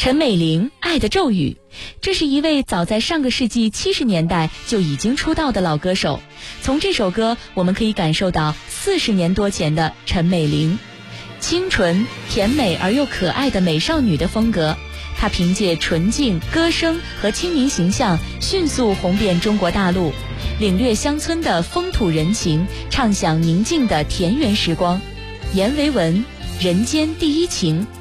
陈美玲《爱的咒语》，这是一位早在上个世纪70年代就已经出道的老歌手。从这首歌，我们可以感受到40年多前的陈美玲，清纯、甜美而又可爱的美少女的风格。她凭借纯净、歌声和亲民形象，迅速红遍中国大陆，领略乡村的风土人情，畅享宁静的田园时光。阎维文《人间第一情》。